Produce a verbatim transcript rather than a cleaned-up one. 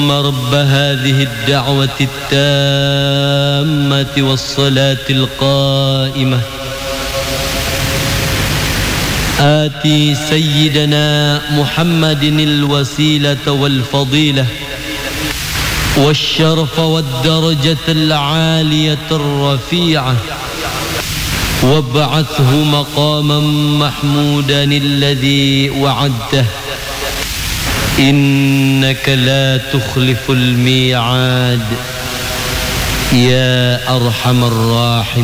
رب هذه الدعوة التامة والصلاة القائمة آتي سيدنا محمد الوسيلة والفضيلة والشرف والدرجة العالية الرفيعة وابعثه مقاما محمودا الذي وعدته إنك لا تخلف الميعاد يا أرحم الراحمين.